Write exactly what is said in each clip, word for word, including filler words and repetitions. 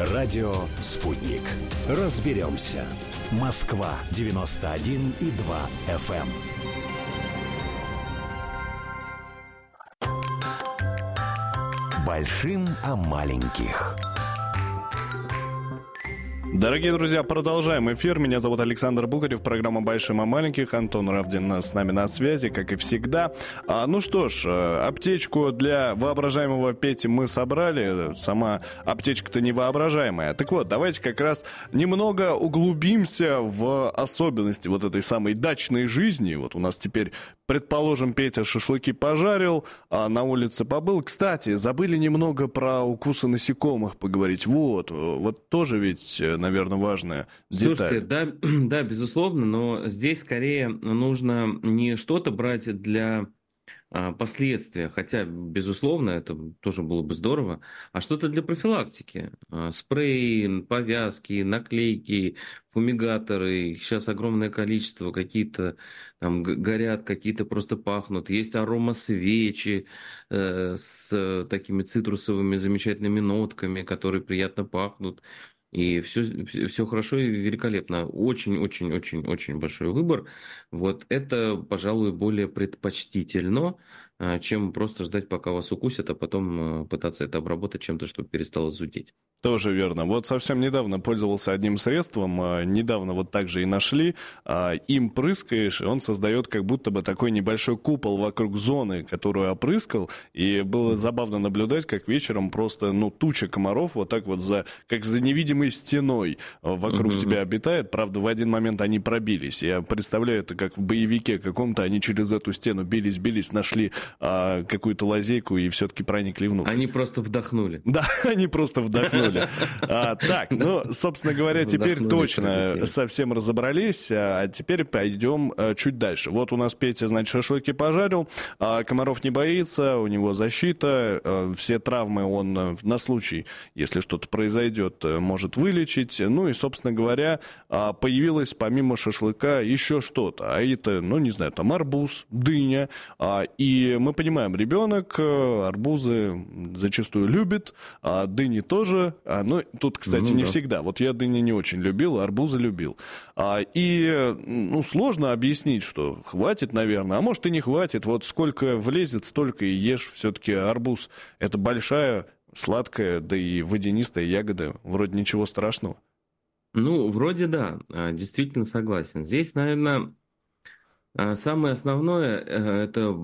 Радио «Спутник». Разберемся. Москва девяносто один и два эф эм. Большим о маленьких. Дорогие друзья, продолжаем эфир. Меня зовут Александр Бухарев, программа «Большим о маленьких». Антон Равдин с нами на связи, как и всегда. А, ну что ж, аптечку для воображаемого Пети мы собрали. Сама аптечка-то невоображаемая. Так вот, давайте как раз немного углубимся в особенности вот этой самой дачной жизни. Вот у нас теперь, предположим, Петя шашлыки пожарил, а на улице побыл. Кстати, забыли немного про укусы насекомых поговорить. Вот, вот тоже ведь... наверное, важная деталь. Слушайте, да, да, безусловно, но здесь скорее нужно не что-то брать для а, последствия, хотя, безусловно, это тоже было бы здорово, а что-то для профилактики. А, спреи, повязки, наклейки, фумигаторы, их сейчас огромное количество, какие-то там горят, какие-то просто пахнут. Есть аромасвечи э, с такими цитрусовыми замечательными нотками, которые приятно пахнут. И все, все хорошо и великолепно. Очень-очень-очень-очень большой выбор. Вот это, пожалуй, более предпочтительно, чем просто ждать, пока вас укусят, а потом пытаться это обработать чем-то, чтобы перестало зудеть. Тоже верно. Вот совсем недавно пользовался одним средством, недавно вот так же и нашли. Им прыскаешь, и он создает как будто бы такой небольшой купол вокруг зоны, которую опрыскал. И было забавно наблюдать, как вечером просто, ну, туча комаров вот так вот за, как за невидимой стеной вокруг uh-huh. тебя обитает. Правда, в один момент они пробились. Я представляю это как в боевике каком-то, они через эту стену бились-бились, нашли а, какую-то лазейку и все-таки проникли внутрь. Они просто вдохнули. Да, они просто вдохнули. А, так, ну, собственно говоря, теперь точно совсем разобрались, а теперь пойдем чуть дальше. Вот у нас Петя, значит, шашлыки пожарил, а комаров не боится, у него защита, все травмы он на случай, если что-то произойдет, может вылечить. Ну и, собственно говоря, появилось помимо шашлыка еще что-то, а это, ну, не знаю, там арбуз, дыня, и мы понимаем, ребенок арбузы зачастую любит, а дыни тоже. А, ну, тут, кстати, ну, не да. всегда. Вот я дыни не очень любил, арбузы любил. А, и, ну, сложно объяснить, что хватит, наверное, а может и не хватит. Вот сколько влезет, столько и ешь. Все-таки арбуз – это большая, сладкая, да и водянистая ягода. Вроде ничего страшного. Ну, вроде да, действительно согласен. Здесь, наверное... Самое основное, это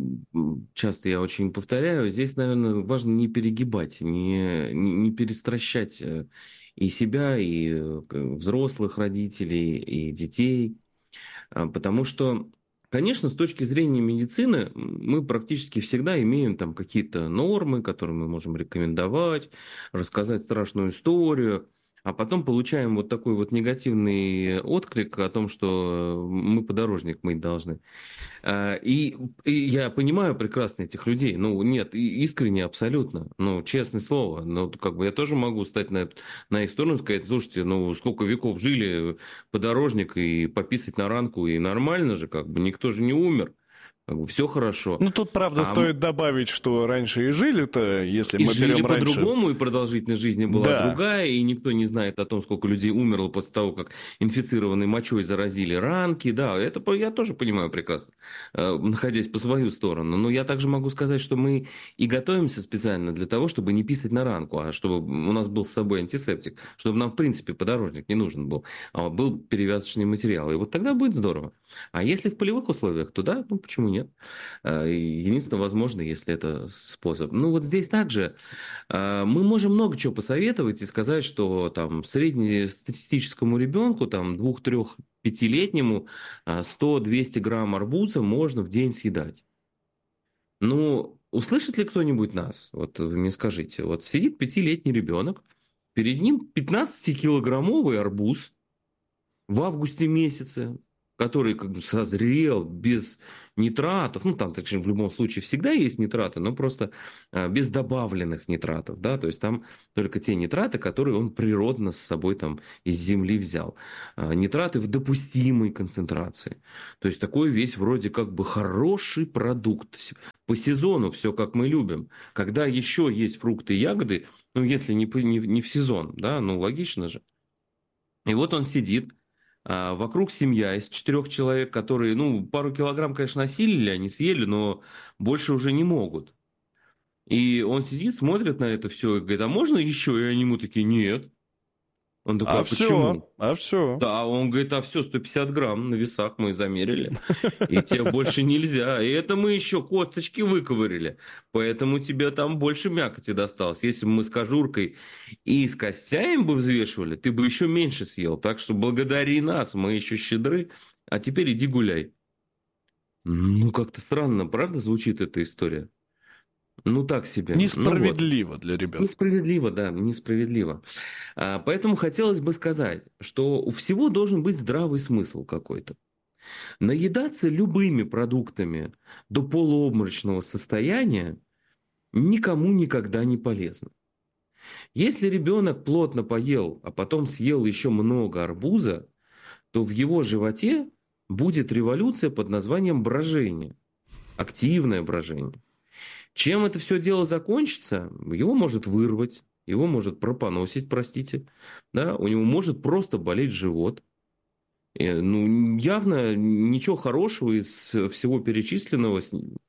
часто я очень повторяю, здесь, наверное, важно не перегибать, не, не, не перестращать и себя, и взрослых родителей, и детей, потому что, конечно, с точки зрения медицины мы практически всегда имеем там какие-то нормы, которые мы можем рекомендовать, рассказать страшную историю. А потом получаем вот такой вот негативный отклик о том, что мы подорожник мыть должны. И, и я понимаю прекрасно этих людей. Ну, нет, искренне абсолютно. Ну, честное слово. Ну, как бы я тоже могу стать на, на их сторону и сказать, слушайте, ну, сколько веков жили подорожник и пописать на ранку, и нормально же, как бы никто же не умер. Все хорошо. Ну, тут, правда, а стоит мы... добавить, что раньше и жили-то, если и мы жили берем раньше... по-другому, и продолжительность жизни была да. другая, и никто не знает о том, сколько людей умерло после того, как инфицированной мочой заразили ранки. Да, это я тоже понимаю прекрасно, находясь по свою сторону. Но я также могу сказать, что мы и готовимся специально для того, чтобы не писать на ранку, а чтобы у нас был с собой антисептик, чтобы нам, в принципе, подорожник не нужен был, а был перевязочный материал. И вот тогда будет здорово. А если в полевых условиях, то да, ну почему нет? Единственное, возможно, если это способ. Ну, вот здесь также мы можем много чего посоветовать и сказать, что там среднестатистическому ребенку, там двух-трех-пятилетнему сто-двести грамм арбуза можно в день съедать. Ну, услышит ли кто-нибудь нас? Вот вы мне скажите. Вот сидит пятилетний ребенок, перед ним пятнадцатикилограммовый арбуз в августе месяце, который как бы созрел без нитратов, ну там в любом случае всегда есть нитраты, но просто без добавленных нитратов, да, то есть там только те нитраты, которые он природно с собой там из земли взял. Нитраты в допустимой концентрации. То есть такой весь вроде как бы хороший продукт. По сезону все как мы любим. Когда еще есть фрукты и ягоды, Ну, если не, не, не в сезон, да, ну, логично же. И вот он сидит, а вокруг семья из четырех человек, которые, ну, пару килограмм, конечно, осилили, они съели, но больше уже не могут. И он сидит, смотрит на это все и говорит, а можно еще? И они ему такие, нет. Он такой, А а все, почему? а все. Да, он говорит, а все, сто пятьдесят грамм на весах мы замерили, и тебе больше нельзя. И это мы еще косточки выковырили, поэтому тебе там больше мякоти досталось. Если бы мы с кожуркой и с костями бы взвешивали, ты бы еще меньше съел. Так что благодари нас, мы еще щедры, а теперь иди гуляй. Ну, как-то странно, правда, звучит эта история? Ну, так себе. Ну вот. Несправедливо для ребенка. Несправедливо, да, несправедливо. А, Поэтому хотелось бы сказать, что у всего должен быть здравый смысл какой-то. Наедаться любыми продуктами до полуобморочного состояния никому никогда не полезно. Если ребенок плотно поел, а потом съел еще много арбуза, то в его животе будет революция под названием брожение, активное брожение. Чем это все дело закончится, его может вырвать, его может пропоносить, простите, да, у него может просто болеть живот. Э, Ну, явно ничего хорошего из всего перечисленного с, ним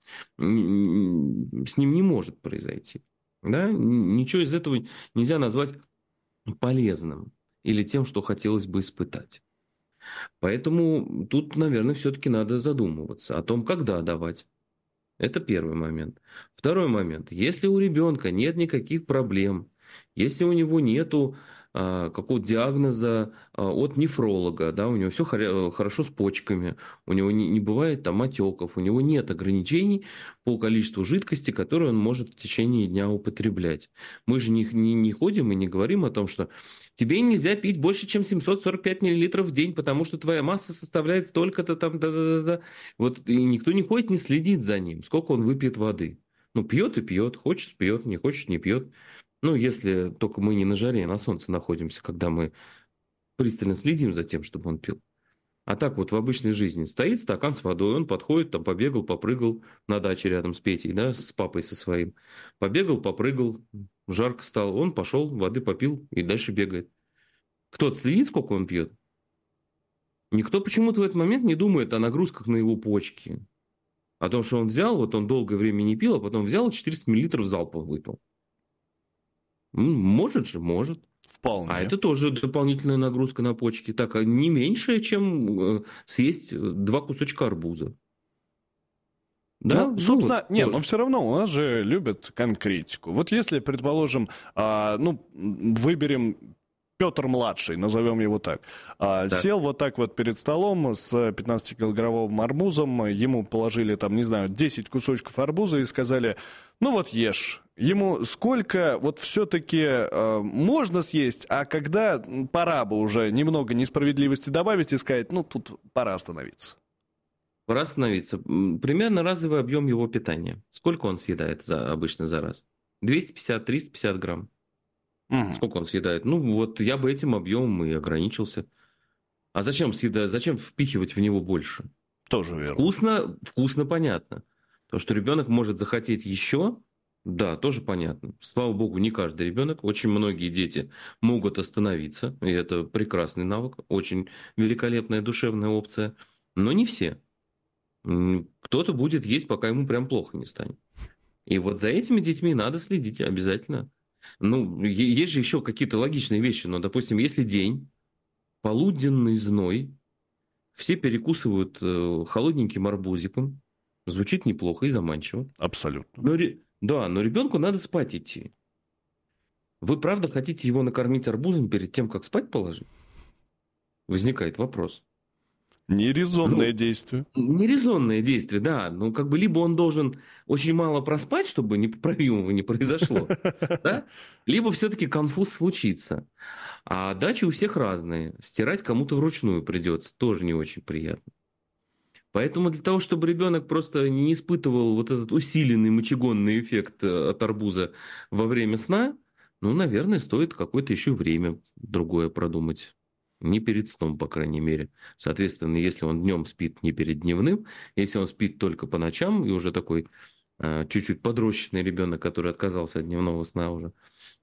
с ним не может произойти. Да? Ничего из этого нельзя назвать полезным или тем, что хотелось бы испытать. Поэтому тут, наверное, все-таки надо задумываться о том, когда давать. Это первый момент. Второй момент. Если у ребенка нет никаких проблем, если у него нету а, какого-то диагноза а, от нефролога, да, у него все хорошо с почками, у него не, не бывает там отеков, у него нет ограничений по количеству жидкости, которую он может в течение дня употреблять. Мы же не, не, не ходим и не говорим о том, что тебе нельзя пить больше, чем семьсот сорок пять миллилитров в день, потому что твоя масса составляет столько-то там, да-да-да. Вот и никто не ходит, не следит за ним, сколько он выпьет воды. Ну, пьет и пьет, хочет пьет, не хочет не пьет. Ну, если только мы не на жаре, а на солнце находимся, когда мы пристально следим за тем, чтобы он пил. А так вот в обычной жизни стоит стакан с водой, он подходит, там побегал, попрыгал на даче рядом с Петей, да, с папой со своим. Побегал, попрыгал, жарко стало, он пошел, воды попил и дальше бегает. Кто-то следит, сколько он пьет? Никто почему-то в этот момент не думает о нагрузках на его почки. О том, что он взял, вот он долгое время не пил, а потом взял четыреста миллилитров залпом выпил. Может же, может. Вполне. А это тоже дополнительная нагрузка на почки. Так, а не меньшая, чем съесть два кусочка арбуза. Да? Ну, собственно, вот, нет, тоже. но все равно у нас же любят конкретику. Вот если, предположим, а, ну, выберем Петр-младший, назовем его так, а, Да. сел вот так вот перед столом с пятнадцатикилограммовым арбузом, ему положили там, не знаю, десять кусочков арбуза и сказали, ну вот ешь. Ему сколько вот все-таки э, можно съесть, а когда пора бы уже немного несправедливости добавить и сказать, ну тут пора остановиться. Пора остановиться. М, Примерно разовый объем его питания. Сколько он съедает за, обычно за раз? двести пятьдесят - триста пятьдесят грамм. Мгм. Сколько он съедает? Ну, вот я бы этим объемом и ограничился. А зачем съедать, зачем впихивать в него больше? Тоже верно. Вкусно, вкусно, понятно. То, что ребенок может захотеть еще, да, тоже понятно. Слава богу, не каждый ребенок, очень многие дети могут остановиться, и это прекрасный навык, очень великолепная душевная опция, но не все. М, Кто-то будет есть, пока ему прям плохо не станет. И вот за этими детьми надо следить обязательно. Ну, е- есть же еще какие-то логичные вещи, но, допустим, если день, полуденный зной, все перекусывают э, холодненьким арбузиком. Звучит неплохо и заманчиво. Абсолютно. Но, ре- да, но ребенку надо спать идти. Вы правда хотите его накормить арбузом перед тем, как спать положить? Возникает вопрос. Нерезонное Ну, действие. Нерезонное действие, да. Ну, как бы либо он должен очень мало проспать, чтобы непоправимого не произошло, да? Либо все-таки конфуз случится. А дачи у всех разные. Стирать кому-то вручную придется. Тоже не очень приятно. Поэтому для того, чтобы ребенок просто не испытывал вот этот усиленный мочегонный эффект э, от арбуза во время сна, ну, наверное, стоит какое-то еще время другое продумать. Не перед сном, по крайней мере. Соответственно, если он днем спит не перед дневным, если он спит только по ночам, и уже такой э, чуть-чуть подрощенный ребенок, который отказался от дневного сна уже,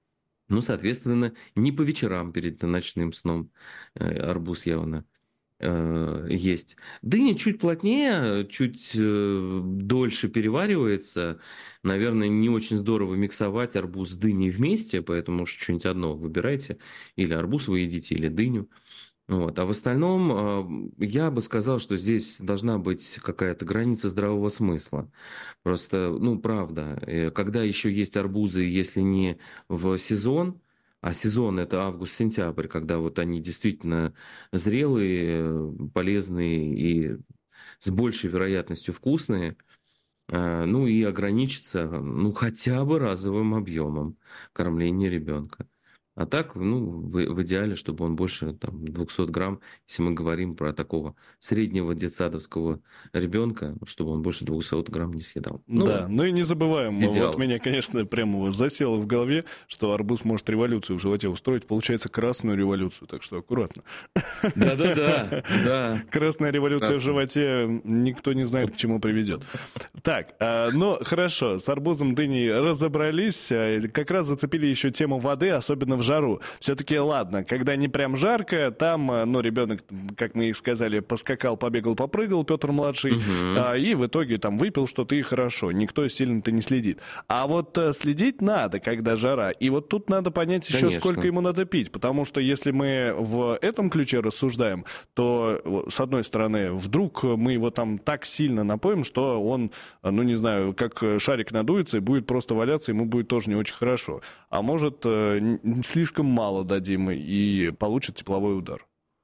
Ну, соответственно, не по вечерам перед ночным сном арбуз явно есть. Дыня чуть плотнее, чуть дольше переваривается. Наверное, не очень здорово миксовать арбуз с дыней вместе, поэтому уж что-нибудь одно выбирайте. Или арбуз вы едите, или дыню. Вот. А в остальном я бы сказал, что здесь должна быть какая-то граница здравого смысла. Просто, ну, правда, когда еще есть арбузы, если не в сезон, а сезон это август-сентябрь, когда вот они действительно зрелые, полезные и с большей вероятностью вкусные, ну и ограничиться, ну, хотя бы разовым объемом кормления ребенка. А так, ну, в, в идеале, чтобы он больше там, двухсот грамм, если мы говорим про такого среднего детсадовского ребенка, чтобы он больше двухсот грамм не съедал. Да, ну, ну и не забываем, идеал. Вот меня, конечно, прямо засело в голове, что арбуз может революцию в животе устроить, получается красную революцию, так что аккуратно. Да-да-да. да. Красная революция Красная. в животе, никто не знает, к чему приведет. Так, ну хорошо, с арбузом, дыней разобрались, как раз зацепили еще тему воды, особенно в жару. Все-таки, ладно, когда не прям жарко, там, ну, ребенок, как мы и сказали, поскакал, побегал, попрыгал, Петр-младший, угу. и в итоге там выпил что-то и хорошо, никто сильно-то не следит. А вот следить надо, когда жара, и вот тут надо понять еще, Конечно. Сколько ему надо пить, потому что если мы в этом ключе рассуждаем, то, с одной стороны, вдруг мы его там так сильно напоим, что он, ну, не знаю, как шарик надуется и будет просто валяться, ему будет тоже не очень хорошо. А может, слишком мало дадим и получит тепловой удар.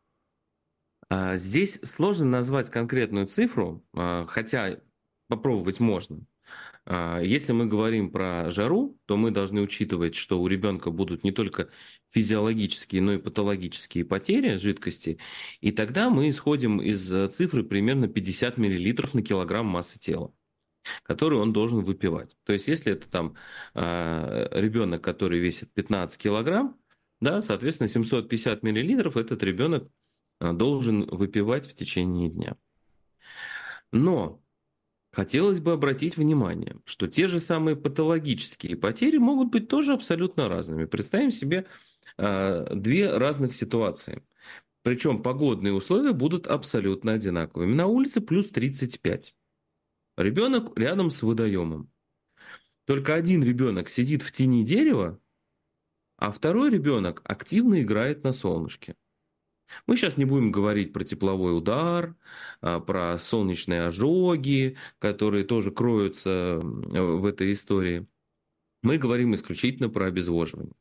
Здесь сложно назвать конкретную цифру, хотя попробовать можно. Если мы говорим про жару, то мы должны учитывать, что у ребенка будут не только физиологические, но и патологические потери жидкости. И тогда мы исходим из цифры примерно пятьдесят миллилитров на килограмм массы тела, который он должен выпивать. То есть, если это там ребенок, который весит пятнадцать килограмм, да, соответственно, семьсот пятьдесят миллилитров этот ребенок должен выпивать в течение дня. Но хотелось бы обратить внимание, что те же самые патологические потери могут быть тоже абсолютно разными. Представим себе э, две разных ситуации. Причем погодные условия будут абсолютно одинаковыми. На улице плюс тридцать пять. Ребенок рядом с водоемом. Только один ребенок сидит в тени дерева, а второй ребенок активно играет на солнышке. Мы сейчас не будем говорить про тепловой удар, про солнечные ожоги, которые тоже кроются в этой истории. Мы говорим исключительно про обезвоживание.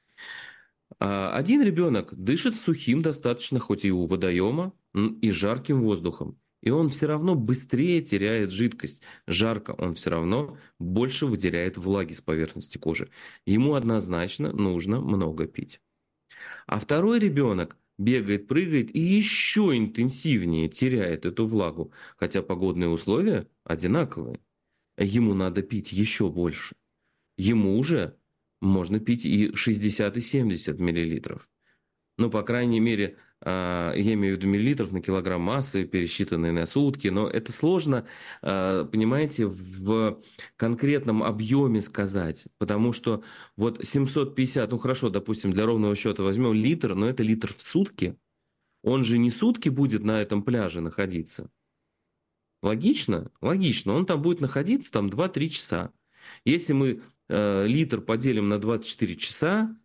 Один ребенок дышит сухим достаточно, хоть и у водоема, и жарким воздухом. И он все равно быстрее теряет жидкость. Жарко, он все равно больше выделяет влаги с поверхности кожи. Ему однозначно нужно много пить. А второй ребенок бегает, прыгает и еще интенсивнее теряет эту влагу, хотя погодные условия одинаковые. Ему надо пить еще больше. Ему уже можно пить и шестьдесят, и семьдесят миллилитров. Ну, по крайней мере, я имею в виду миллилитров на килограмм массы, пересчитанные на сутки, но это сложно, понимаете, в конкретном объеме сказать, потому что вот семьсот пятьдесят, ну хорошо, допустим, для ровного счета возьмем литр, но это литр в сутки, он же не сутки будет на этом пляже находиться. Логично? Логично, он там будет находиться там два-три часа. Если мы э, литр поделим на двадцать четыре часа,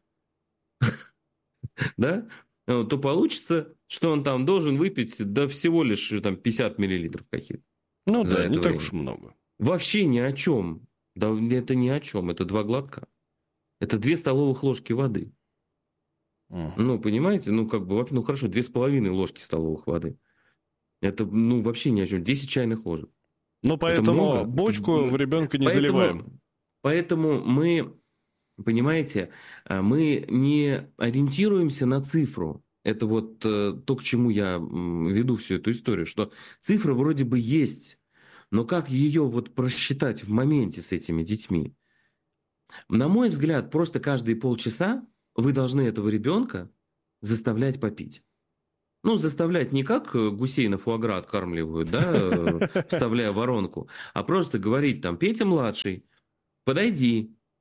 да, то получится, что он там должен выпить да всего лишь там, пятьдесят миллилитров каких-то. Ну да, не так уж много. Вообще ни о чем. Да это ни о чем, это два глотка. Это две столовых ложки воды. Uh-huh. Ну, понимаете, ну как бы, ну хорошо, две с половиной ложки столовых воды. Это, ну, вообще ни о чем, десять чайных ложек. Ну, поэтому бочку это, в ребенка не поэтому, заливаем. Поэтому мы... Понимаете, мы не ориентируемся на цифру. Это вот то, к чему я веду всю эту историю, что цифра вроде бы есть, но как ее вот просчитать в моменте с этими детьми? На мой взгляд, просто каждые полчаса вы должны этого ребенка заставлять попить. Ну, заставлять не как гусей на фуагра откармливают, да, вставляя воронку, а просто говорить там: Петя младший, подойди,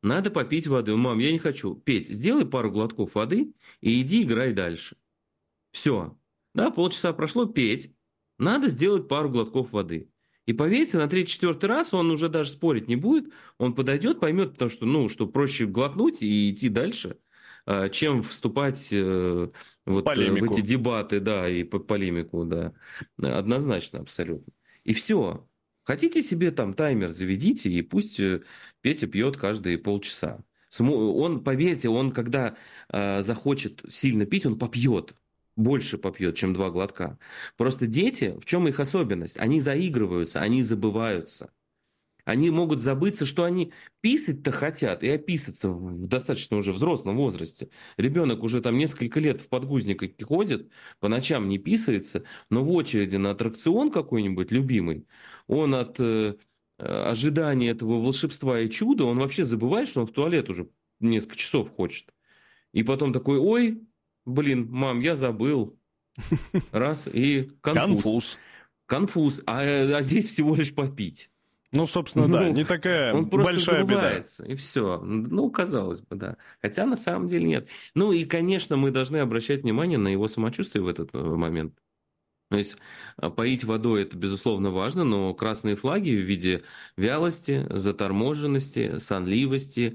Надо попить воды. Мам, я не хочу. Петь, сделай пару глотков воды и иди играй дальше. Все. Да, полчаса прошло, Петь, надо сделать пару глотков воды. И поверьте, на третий-четвертый раз он уже даже спорить не будет. Он подойдет, поймет, потому что, ну, что проще глотнуть и идти дальше, чем вступать в, вот, в эти дебаты, да, и по полемику, да. Однозначно, абсолютно. И все. Хотите себе там таймер заведите, и пусть Петя пьет каждые полчаса. Он, поверьте, он когда э, захочет сильно пить, он попьет. Больше попьет, чем два глотка. Просто дети, в чем их особенность? Они заигрываются, они забываются. Они могут забыться, что они писать-то хотят, и описаться в достаточно уже взрослом возрасте. Ребенок уже там несколько лет в подгузниках ходит, по ночам не писается, но в очереди на аттракцион какой-нибудь любимый, он от э, ожидания этого волшебства и чуда, он вообще забывает, что он в туалет уже несколько часов хочет. И потом такой, ой, блин, мам, я забыл. Раз, и конфуз. Конфуз. Конфуз. А, а здесь всего лишь попить. Ну, собственно, ну, да, не такая он большая беда. И все. Ну, казалось бы, да. Хотя на самом деле нет. Ну, и, конечно, мы должны обращать внимание на его самочувствие в этот момент. То есть поить водой – это, безусловно, важно, но красные флаги в виде вялости, заторможенности, сонливости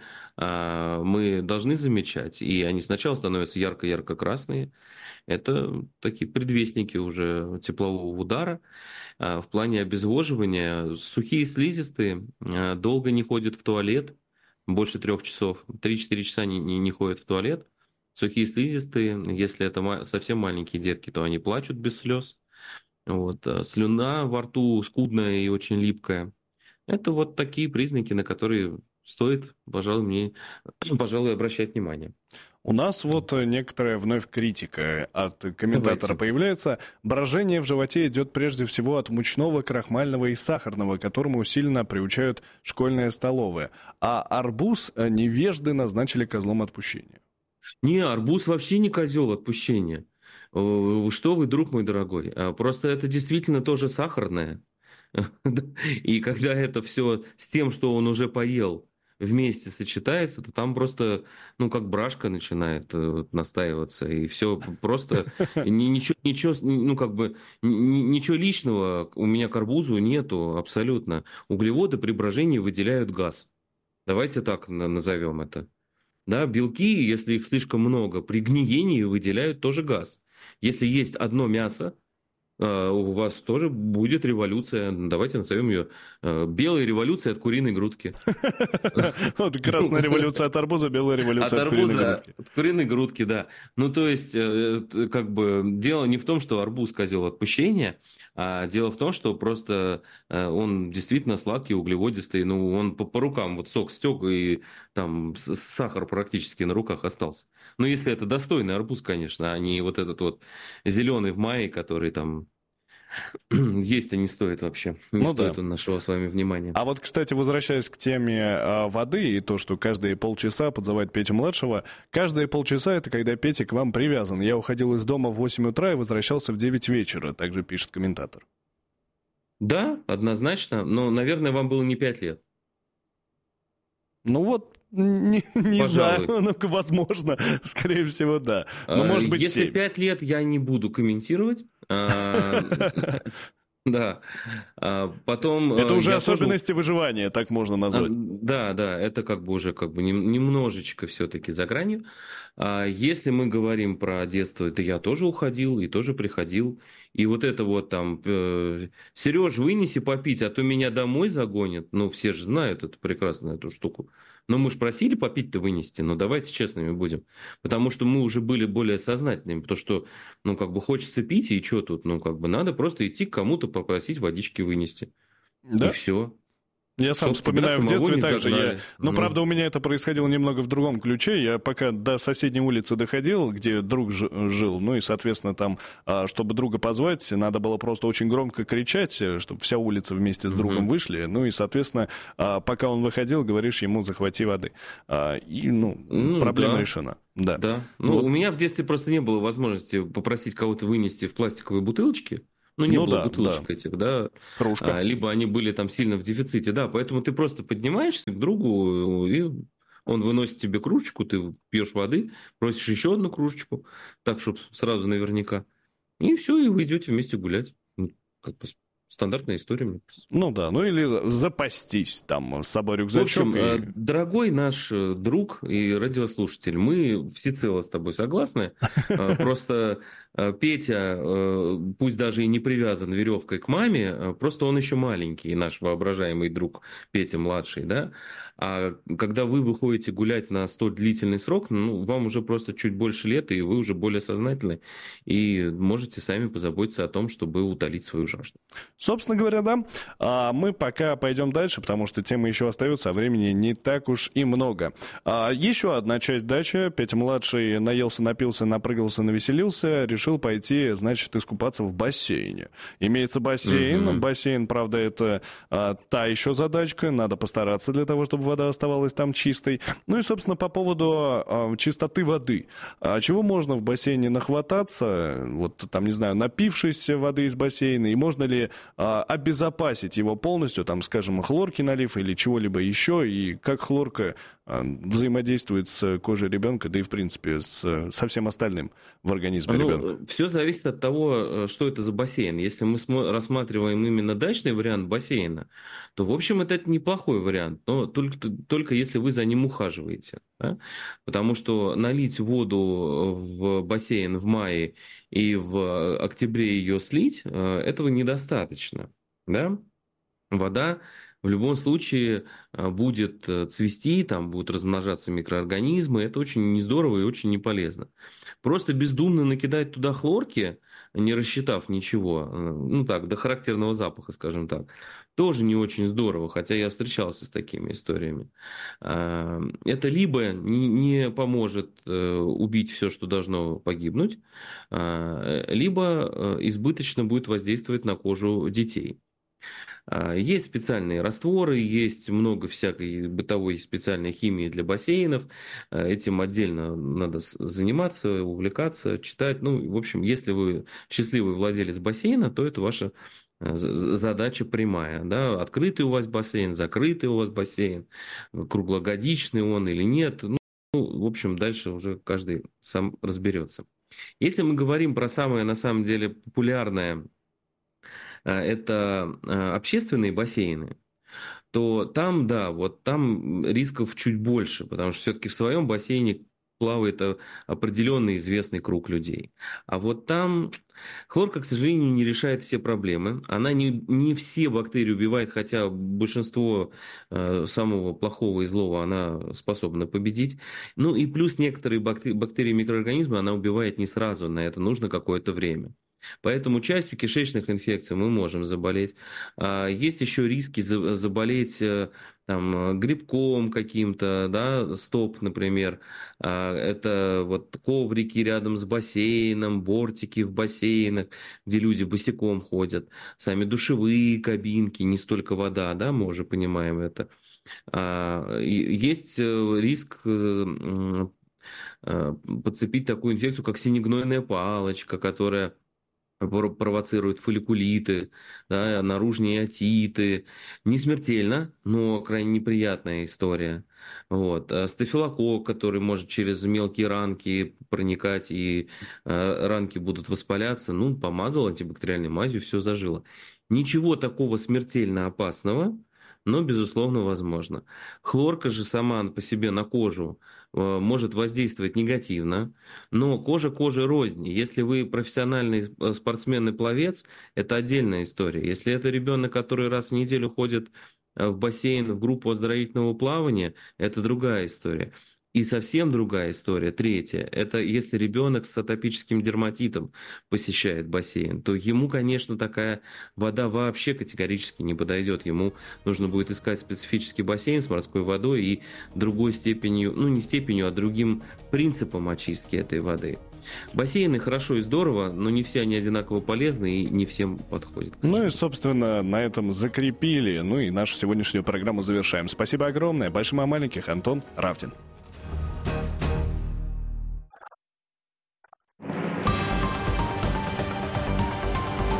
мы должны замечать. И они сначала становятся ярко-ярко-красные. Это такие предвестники уже теплового удара. В плане обезвоживания сухие слизистые долго не ходят в туалет, больше трех часов, три-четыре часа не, не, не ходят в туалет. Сухие слизистые, если это совсем маленькие детки, то они плачут без слез. Вот. Слюна во рту скудная и очень липкая. Это вот такие признаки, на которые стоит, пожалуй, мне, пожалуй, обращать внимание. У нас вот некоторая вновь критика от комментатора Давайте. появляется. Брожение в животе идет прежде всего от мучного, крахмального и сахарного, к которому усиленно приучают школьные столовые. А арбуз невежды назначили козлом отпущения. Не, арбуз вообще не козел отпущения. Что вы, друг мой дорогой? Просто это действительно тоже сахарное. И когда это все с тем, что он уже поел, вместе сочетается, то там просто, ну, как брашка начинает вот, настаиваться, и все просто, ничего, ничего, ну, как бы, ничего личного у меня к арбузу нету абсолютно. Углеводы при брожении выделяют газ. Давайте так назовем это. Да, белки, если их слишком много, при гниении выделяют тоже газ. Если есть одно мясо, у вас тоже будет революция. Давайте назовем ее белая революция от куриной грудки. Вот красная революция от арбуза, белая революция от куриной грудки. От куриной грудки, да. Ну, то есть, как бы, дело не в том, что арбуз козел отпущения, а дело в том, что просто он действительно сладкий, углеводистый. Ну, он по, по рукам, вот сок стек, и там сахар практически на руках остался. Ну, если это достойный арбуз, конечно, а не вот этот вот зеленый в мае, который там есть-то не стоит вообще. Не ну стоит да. он нашего с вами внимания. А вот, кстати, возвращаясь к теме э, воды и то, что каждые полчаса подзывает Петю-младшего, каждые полчаса это когда Петя к вам привязан. Я уходил из дома в восемь утра и возвращался в девять вечера, также пишет комментатор. Да, однозначно, но, наверное, вам было не пять лет. Ну вот, не, не знаю, ну, возможно, скорее всего, да. Но, может быть, Если семь. пять лет, я не буду комментировать. Да. Потом... Это уже особенности выживания, так можно назвать. Да, да, это как бы уже как бы немножечко все-таки за гранью. Если мы говорим про детство, то я тоже уходил и тоже приходил. И вот это вот там, Сереж, вынеси попить, а то меня домой загонят. Ну, все же знают эту прекрасную эту штуку. Но мы же просили попить-то вынести, но давайте честными будем. Потому что мы уже были более сознательными. Потому что, ну, как бы хочется пить, и что тут? Ну, как бы надо просто идти к кому-то попросить водички вынести. Да? И все. Я сам вспоминаю в детстве также. Я... Ну, ну, правда, у меня это происходило немного в другом ключе. Я пока до соседней улицы доходил, где друг жил, ну и, соответственно, там, чтобы друга позвать, надо было просто очень громко кричать, чтобы вся улица вместе с другом mm-hmm. вышли. Ну и, соответственно, пока он выходил, говоришь ему, захвати воды. И, ну, mm, проблема да. решена. Да. да. Ну, вот. У меня в детстве просто не было возможности попросить кого-то вынести в пластиковые бутылочки. Ну, не ну, было да, бутылочек да. этих, да. Кружка. А, либо они были там сильно в дефиците, да. Поэтому ты просто поднимаешься к другу и Он выносит тебе кружечку, ты пьешь воды, просишь еще одну кружечку, так, чтобы сразу наверняка. И все, и вы идете вместе гулять. Как бы стандартная история, мне кажется. Ну да, ну или запастись там с собой рюкзачок. В общем, и... дорогой наш друг и радиослушатель, мы всецело с тобой согласны. Просто Петя, пусть даже и не привязан веревкой к маме, просто он еще маленький, наш воображаемый друг Петя младший, да. А когда вы выходите гулять на столь длительный срок, ну, вам уже просто чуть больше лет, и вы уже более сознательны, и можете сами позаботиться о том, чтобы утолить свою жажду. Собственно говоря, да. А мы пока пойдем дальше, потому что темы еще остаются, а времени не так уж и много. А еще одна часть дачи. Петя-младший наелся, напился, напрыгался, навеселился, решил пойти, значит, искупаться в бассейне. Имеется бассейн. Mm-hmm. Бассейн, правда, это а, та еще задачка. Надо постараться для того, чтобы вода оставалась там чистой. Ну и, собственно, по поводу а, чистоты воды. А чего можно в бассейне нахвататься? Вот там, не знаю, напившись воды из бассейна, и можно ли а, обезопасить его полностью, там, скажем, хлорки налив или чего-либо еще, и как хлорка а, взаимодействует с кожей ребенка, да и, в принципе, с, со всем остальным в организме ну, ребенка? Все зависит от того, что это за бассейн. Если мы смо- рассматриваем именно дачный вариант бассейна, то, в общем, это, это неплохой вариант, но только, только если вы за ним ухаживаете. Да? Потому что налить воду в бассейн в мае и в октябре ее слить, этого недостаточно. Да? Вода в любом случае будет цвести, там будут размножаться микроорганизмы. Это очень нездорово и очень не полезно. Просто бездумно накидать туда хлорки, не рассчитав ничего, ну так, до характерного запаха, скажем так, тоже не очень здорово, хотя я встречался с такими историями. Это либо не поможет убить все, что должно погибнуть, либо избыточно будет воздействовать на кожу детей. Есть специальные растворы, есть много всякой бытовой специальной химии для бассейнов. Этим отдельно надо заниматься, увлекаться, читать. Ну, в общем, если вы счастливый владелец бассейна, то это ваша задача прямая. Да? Открытый у вас бассейн, закрытый у вас бассейн, круглогодичный он или нет. Ну, в общем, дальше уже каждый сам разберется. Если мы говорим про самое, на самом деле, популярное, это общественные бассейны, то там, да, вот там рисков чуть больше, потому что все-таки в своем бассейне плавает определенный известный круг людей. А вот там хлорка, к сожалению, не решает все проблемы. Она не, не все бактерии убивает, хотя большинство э, самого плохого и злого она способна победить. Ну и плюс некоторые бактерии, бактерии и микроорганизмы она убивает не сразу, на это нужно какое-то время. Поэтому частью кишечных инфекций мы можем заболеть. Есть еще риски заболеть там, грибком каким-то, да, стоп, например. Это вот коврики рядом с бассейном, бортики в бассейнах, где люди босиком ходят. Сами душевые кабинки, не столько вода, да, мы уже понимаем это. Есть риск подцепить такую инфекцию, как синегнойная палочка, которая провоцирует фолликулиты, да, наружные отиты. Не смертельно, но крайне неприятная история. Вот. Стафилококк, который может через мелкие ранки проникать, и э, ранки будут воспаляться. Ну, помазал антибактериальной мазью, все зажило. Ничего такого смертельно опасного, но, безусловно, возможно. Хлорка же сама по себе на кожу может воздействовать негативно, но кожа коже рознь. Если вы профессиональный спортсмен и пловец, это отдельная история. Если это ребенок, который раз в неделю ходит в бассейн, в группу оздоровительного плавания, это другая история. И совсем другая история, третья, это если ребенок с атопическим дерматитом посещает бассейн, то ему, конечно, такая вода вообще категорически не подойдет. Ему нужно будет искать специфический бассейн с морской водой и другой степенью, ну не степенью, а другим принципом очистки этой воды. Бассейны хорошо и здорово, но не все они одинаково полезны и не всем подходят. Ну и, собственно, на этом закрепили. Ну и нашу сегодняшнюю программу завершаем. Спасибо огромное. Большим о маленьких. Антон Равдин.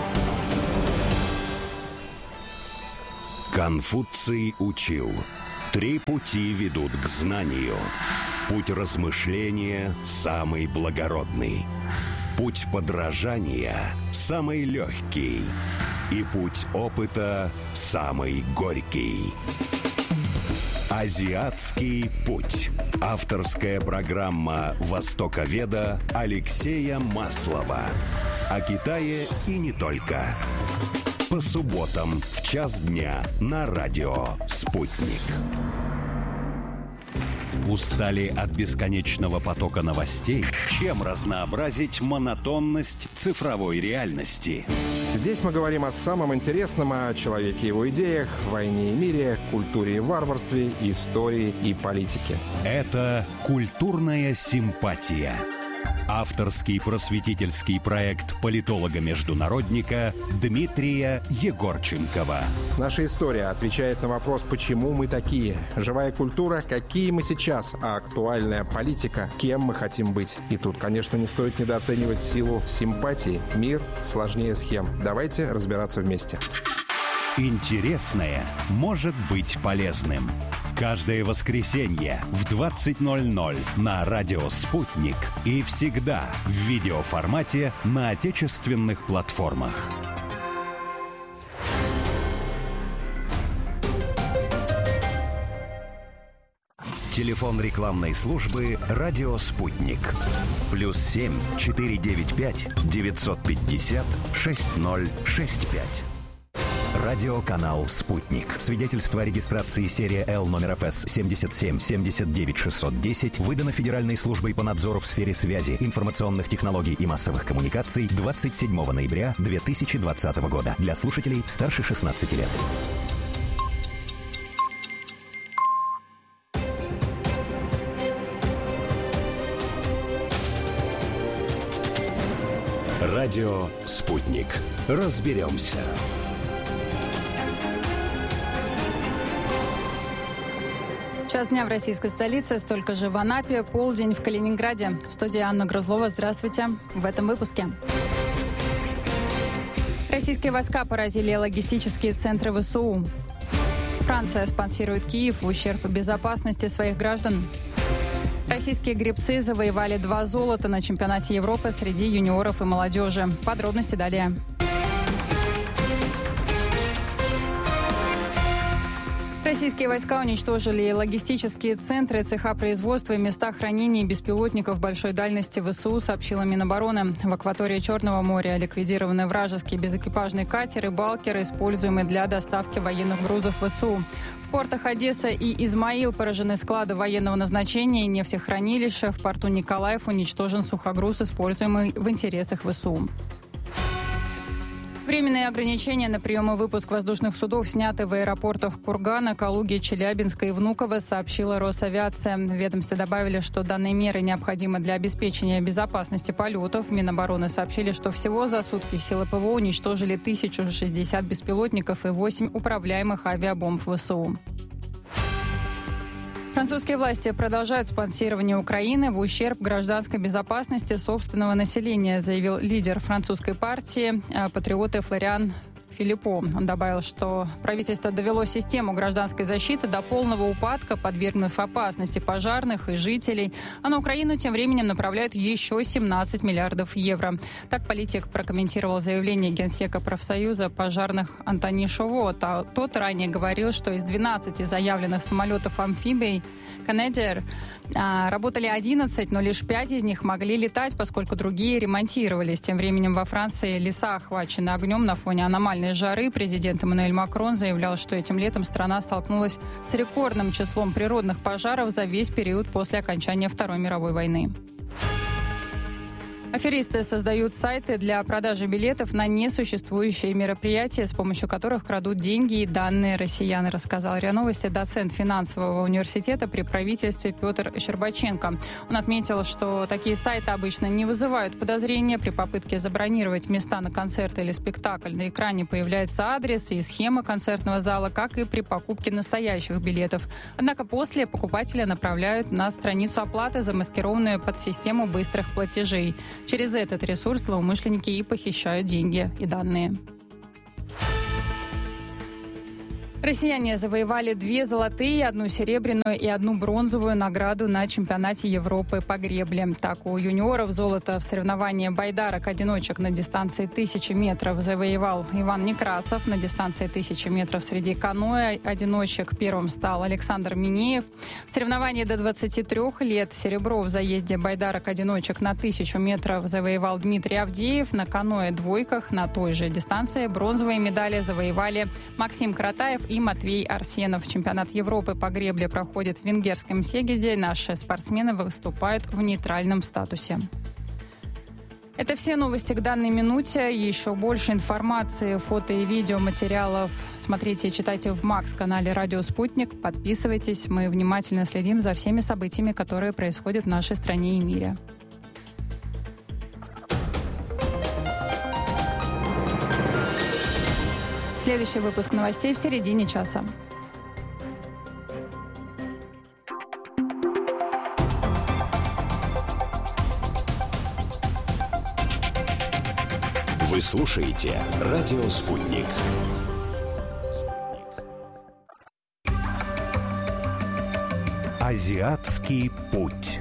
Конфуций учил: Три пути ведут к знанию. Путь размышления самый благородный. Путь подражания самый легкий. И путь опыта самый горький. Азиатский путь. Авторская программа востоковеда Алексея Маслова. О Китае и не только. По субботам в час дня на радио «Спутник». Устали от бесконечного потока новостей? Чем разнообразить монотонность цифровой реальности? Здесь мы говорим о самом интересном, о человеке и его идеях, войне и мире, культуре и варварстве, истории и политике. Это «Культурная симпатия». Авторский просветительский проект политолога-международника Дмитрия Егорченкова. Наша история отвечает на вопрос, почему мы такие. Живая культура, какие мы сейчас, а актуальная политика, кем мы хотим быть. И тут, конечно, не стоит недооценивать силу симпатии. Мир сложнее схем. Давайте разбираться вместе. Интересное может быть полезным. Каждое воскресенье в двадцать ноль ноль на радио «Спутник» и всегда в видеоформате на отечественных платформах. Телефон рекламной службы «Радио Спутник». Плюс семь четыре девять пять девятьсот пятьдесят шесть ноль шесть пять. Радиоканал «Спутник». Свидетельство о регистрации серия Л номер эф эс семьдесят семь семьдесят девять шестьсот десять выдано Федеральной службой по надзору в сфере связи, информационных технологий и массовых коммуникаций двадцать седьмого ноября две тысячи двадцатого года. Для слушателей старше шестнадцати лет. Радио «Спутник». Разберемся. Час дня в российской столице, столько же в Анапе, полдень в Калининграде. В студии Анна Грузлова. Здравствуйте. В этом выпуске. Российские войска поразили логистические центры ВСУ. Франция спонсирует Киев в ущерб безопасности своих граждан. Российские гребцы завоевали два золота на чемпионате Европы среди юниоров и молодежи. Подробности далее. Российские войска уничтожили логистические центры, цеха производства и места хранения беспилотников большой дальности ВСУ, сообщила Минобороны. В акватории Черного моря ликвидированы вражеские безэкипажные катеры, балкеры, используемые для доставки военных грузов ВСУ. В портах Одесса и Измаил поражены склады военного назначения и нефтехранилища. В порту Николаев уничтожен сухогруз, используемый в интересах ВСУ. Временные ограничения на прием и выпуск воздушных судов сняты в аэропортах Кургана, Калуги, Челябинска и Внуково, сообщила Росавиация. В ведомстве добавили, что данные меры необходимы для обеспечения безопасности полетов. Минобороны сообщили, что всего за сутки силы ПВО уничтожили тысячу шестьдесят беспилотников и восемь управляемых авиабомб ВСУ. Французские власти продолжают спонсирование Украины в ущерб гражданской безопасности собственного населения, заявил лидер французской партии «Патриоты» Флориан Филиппо. Он добавил, что правительство довело систему гражданской защиты до полного упадка, подвергнув опасности пожарных и жителей. А на Украину тем временем направляют еще семнадцать миллиардов евро. Так политик прокомментировал заявление генсека профсоюза пожарных Антони Шово. Тот ранее говорил, что из двенадцати заявленных самолетов-амфибий «Канадиер» работали одиннадцать, но лишь пять из них могли летать, поскольку другие ремонтировались. Тем временем во Франции леса охвачены огнем на фоне аномальной жары. Президент Эммануэль Макрон заявлял, что этим летом страна столкнулась с рекордным числом природных пожаров за весь период после окончания Второй мировой войны. Аферисты создают сайты для продажи билетов на несуществующие мероприятия, с помощью которых крадут деньги и данные россиян, рассказал РИА Новости доцент финансового университета при правительстве Петр Щербаченко. Он отметил, что такие сайты обычно не вызывают подозрения. При попытке забронировать места на концерт или спектакль на экране появляется адрес и схема концертного зала, как и при покупке настоящих билетов. Однако после покупателя направляют на страницу оплаты, замаскированную под систему быстрых платежей. Через этот ресурс злоумышленники и похищают деньги и данные. Россияне завоевали две золотые, одну серебряную и одну бронзовую награду на чемпионате Европы по гребле. Так, у юниоров золото в соревновании байдарок-одиночек на дистанции тысячи метров завоевал Иван Некрасов. На дистанции тысячи метров среди каноэ-одиночек первым стал Александр Минеев. В соревновании до двадцати трёх лет серебро в заезде байдарок-одиночек на тысячу метров завоевал Дмитрий Авдеев. На каноэ-двойках на той же дистанции бронзовые медали завоевали Максим Кратаев и Матвей Арсенов. Чемпионат Европы по гребле проходит в венгерском Сегеде. Наши спортсмены выступают в нейтральном статусе. Это все новости к данной минуте. Еще больше информации, фото и видео материалов смотрите и читайте в Макс-канале «Радио Спутник». Подписывайтесь. Мы внимательно следим за всеми событиями, которые происходят в нашей стране и мире. Следующий выпуск новостей в середине часа. Вы слушаете «Радио Спутник». Азиатский путь.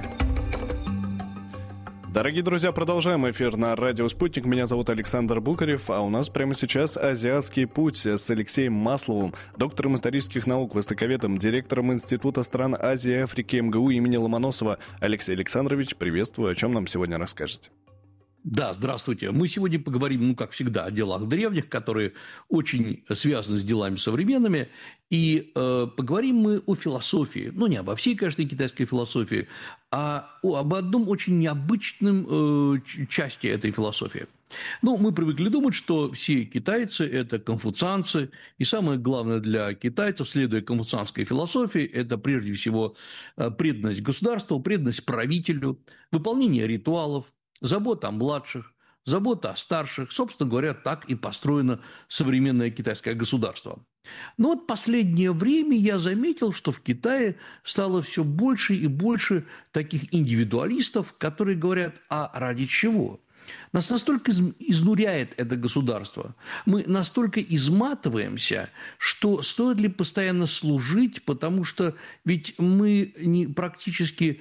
Дорогие друзья, продолжаем эфир на радио «Спутник». Меня зовут Александр Букарев, а у нас прямо сейчас «Азиатский путь» с Алексеем Масловым, доктором исторических наук, востоковедом, директором Института стран Азии и Африки эм гэ у имени Ломоносова. Алексей Александрович, приветствую. О чем нам сегодня расскажете? Да, здравствуйте. Мы сегодня поговорим, ну, как всегда, о делах древних, которые очень связаны с делами современными. И э, поговорим мы о философии. Ну, не обо всей, конечно, китайской философии, а о, об одном очень необычном э, части этой философии. Ну, мы привыкли думать, что все китайцы – это конфуцианцы. И самое главное для китайцев, следуя конфуцианской философии, это прежде всего преданность государству, преданность правителю, выполнение ритуалов, забота о младших, забота о старших. Собственно говоря, так и построено современное китайское государство. Но вот последнее время я заметил, что в Китае стало все больше и больше таких индивидуалистов, которые говорят: а ради чего? Нас настолько изнуряет это государство, мы настолько изматываемся, что стоит ли постоянно служить, потому что ведь мы не, практически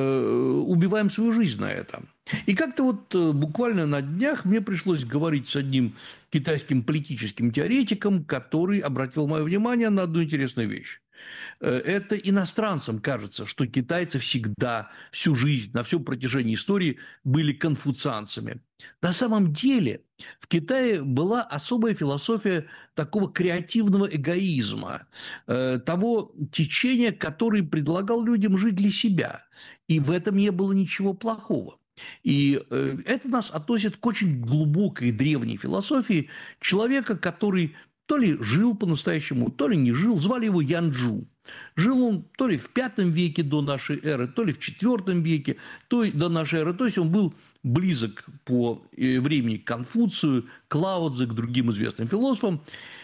э, убиваем свою жизнь на этом. И как-то вот э, буквально на днях мне пришлось говорить с одним китайским политическим теоретиком, который обратил мое внимание на одну интересную вещь. Это иностранцам кажется, что китайцы всегда, всю жизнь, на всем протяжении истории были конфуцианцами. На самом деле в Китае была особая философия такого креативного эгоизма, того течения, который предлагал людям жить для себя. И в этом не было ничего плохого. И это нас относит к очень глубокой древней философии человека, который то ли жил по-настоящему, то ли не жил. Звали его Янчжу. Жил он то ли в пятом веке до нашей эры, то ли в четвёртом веке то до нашей эры. То есть он был близок по времени к Конфуцию, к Лао Цзэ, к другим известным философам.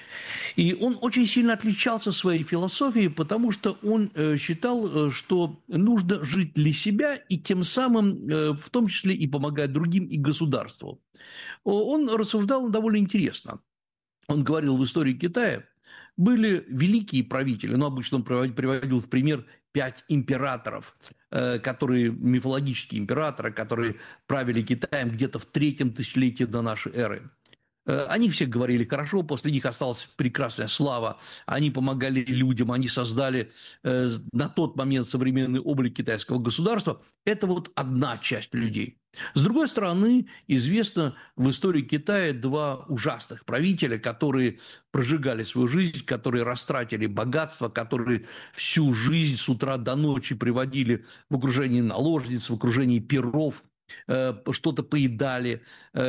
И он очень сильно отличался своей философией, потому что он считал, что нужно жить для себя и тем самым в том числе и помогать другим и государству. Он рассуждал довольно интересно. Он говорил, в истории Китая были великие правители, но обычно он приводил в пример пять императоров, которые, мифологические императоры, которые правили Китаем где-то в третьем тысячелетии до нашей эры. Они все говорили хорошо, после них осталась прекрасная слава, они помогали людям, они создали на тот момент современный облик китайского государства. Это вот одна часть людей. С другой стороны, известно в истории Китая два ужасных правителя, которые прожигали свою жизнь, которые растратили богатство, которые всю жизнь с утра до ночи приводили в окружении наложниц, в окружении пиров, что-то поедали,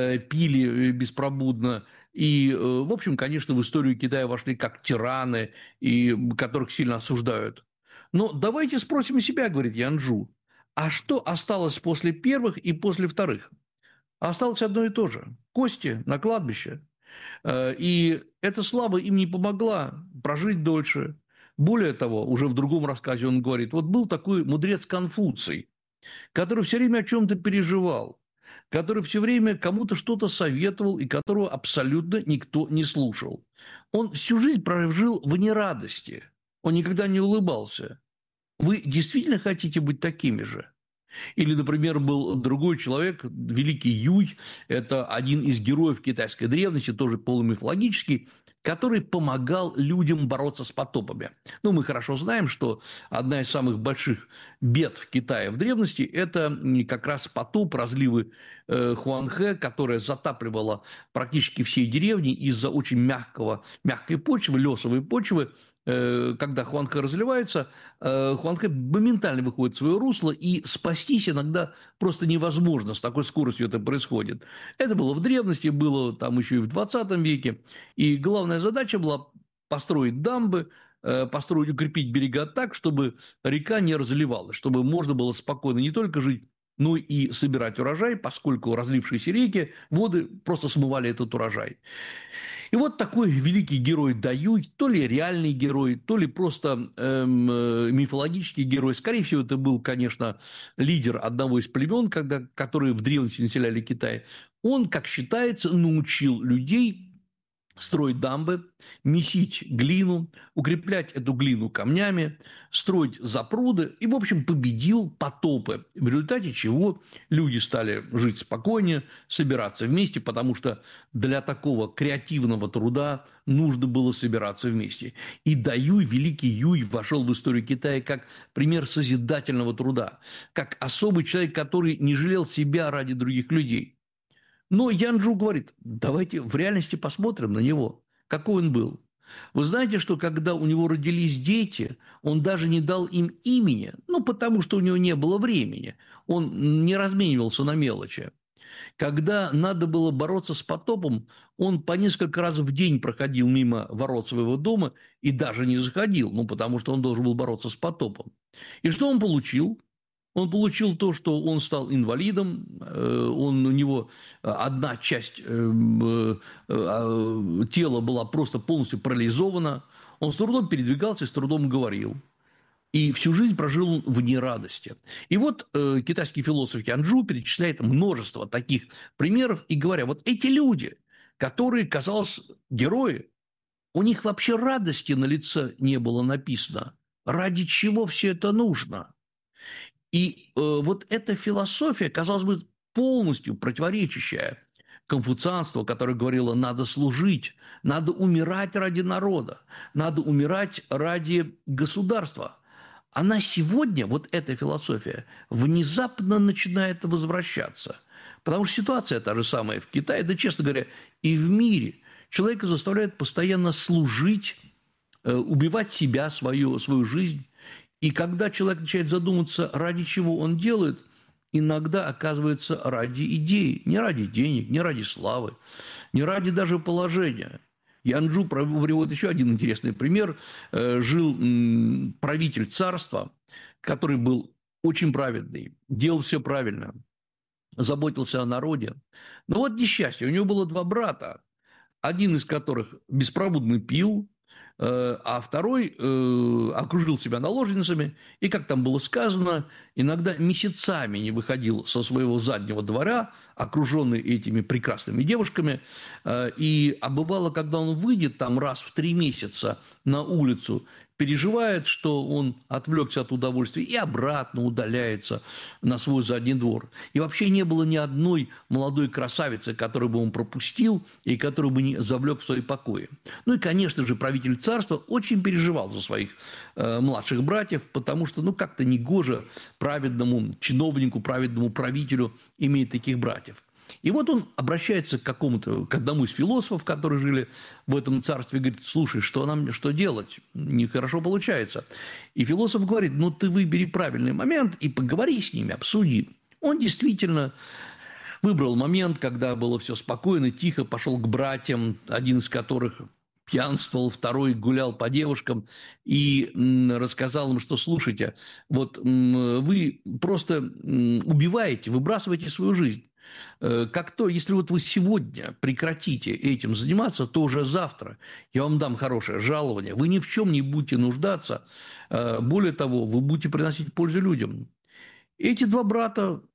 пили беспробудно. И, в общем, конечно, в историю Китая вошли как тираны, и которых сильно осуждают. Но давайте спросим себя, говорит Янчжу, а что осталось после первых и после вторых? Осталось одно и то же. Кости на кладбище. И эта слава им не помогла прожить дольше. Более того, уже в другом рассказе он говорит, вот был такой мудрец Конфуций, который все время о чем-то переживал. который все время кому-то что-то советовал и которого абсолютно никто не слушал. Он всю жизнь прожил в нерадости. Он никогда не улыбался. Вы действительно хотите быть такими же? Или, например, был другой человек, великий Юй, это один из героев китайской древности, тоже полумифологический, который помогал людям бороться с потопами. Ну, мы хорошо знаем, что одна из самых больших бед в Китае в древности – это как раз потоп, разливы э, Хуанхэ, которая затапливала практически все деревни из-за очень мягкого, мягкой почвы, лесовой почвы. Когда Хуанхэ разливается, Хуанхэ моментально выходит в свое русло, и спастись иногда просто невозможно, с такой скоростью это происходит. Это было в древности, было там еще и в двадцатом веке, и главная задача была построить дамбы, построить, укрепить берега так, чтобы река не разливалась, чтобы можно было спокойно не только жить, но и собирать урожай, поскольку разлившиеся реки, воды просто смывали этот урожай. И вот такой великий герой Даюй, то ли реальный герой, то ли просто эм, мифологический герой. Скорее всего, это был, конечно, лидер одного из племен, когда, которые в древности населяли Китай. Он, как считается, научил людей строить дамбы, месить глину, укреплять эту глину камнями, строить запруды и, в общем, победил потопы, в результате чего люди стали жить спокойнее, собираться вместе, потому что для такого креативного труда нужно было собираться вместе. И Даюй, великий Юй, вошел в историю Китая как пример созидательного труда, как особый человек, который не жалел себя ради других людей. Но Янчжу говорит, давайте в реальности посмотрим на него, какой он был. Вы знаете, что когда у него родились дети, он даже не дал им имени, ну, потому что у него не было времени, он не разменивался на мелочи. Когда надо было бороться с потопом, он по несколько раз в день проходил мимо ворот своего дома и даже не заходил, ну, потому что он должен был бороться с потопом. И что он получил? Он получил то, что он стал инвалидом, он, у него одна часть тела была просто полностью парализована, он с трудом передвигался и с трудом говорил. И всю жизнь прожил он в нерадости. И вот э, китайский философ Янчжу перечисляет множество таких примеров и говоря, вот эти люди, которые, казалось, герои, у них вообще радости на лице не было написано. Ради чего все это нужно? И э, вот эта философия, казалось бы, полностью противоречащая конфуцианству, которое говорило, надо служить, надо умирать ради народа, надо умирать ради государства. Она сегодня, вот эта философия, внезапно начинает возвращаться. Потому что ситуация та же самая в Китае, да, честно говоря, и в мире. Человека заставляют постоянно служить, э, убивать себя, свою, свою жизнь. И когда человек начинает задуматься, ради чего он делает, иногда оказывается ради идеи, не ради денег, не ради славы, не ради даже положения. Янчжу приводит еще один интересный пример. Жил правитель царства, который был очень праведный, делал все правильно, заботился о народе. Но вот несчастье, у него было два брата, один из которых беспробудно пил, а второй э, окружил себя наложницами, и, как там было сказано, иногда месяцами не выходил со своего заднего двора, окруженный этими прекрасными девушками, э, и а бывало, когда он выйдет там раз в три месяца на улицу, переживает, что он отвлекся от удовольствия и обратно удаляется на свой задний двор. И вообще не было ни одной молодой красавицы, которую бы он пропустил и которую бы не завлек в свои покои. Ну и, конечно же, правитель царства очень переживал за своих э, младших братьев, потому что, ну, как-то негоже праведному чиновнику, праведному правителю иметь таких братьев. И вот он обращается к какому-то, к одному из философов, которые жили в этом царстве, и говорит, слушай, что нам, что делать? Нехорошо получается. И философ говорит, ну, ты выбери правильный момент и поговори с ними, обсуди. Он действительно выбрал момент, когда было все спокойно, тихо, пошел к братьям, один из которых пьянствовал, второй гулял по девушкам и рассказал им, что, слушайте, вот вы просто убиваете, выбрасываете свою жизнь. Как то, если вот вы сегодня прекратите этим заниматься, то уже завтра я вам дам хорошее жалование, вы ни в чем не будете нуждаться, более того, вы будете приносить пользу людям. Эти два брата